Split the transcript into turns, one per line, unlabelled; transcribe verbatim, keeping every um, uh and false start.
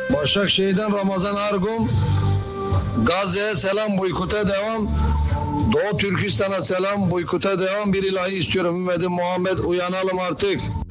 Başakşehir'den Ramazan Argum. Gazze'ye selam, boykota devam. Doğu Türkistan'a selam, boykota devam. Bir ilahi istiyorum. Ümmedim Muhammed, uyanalım artık.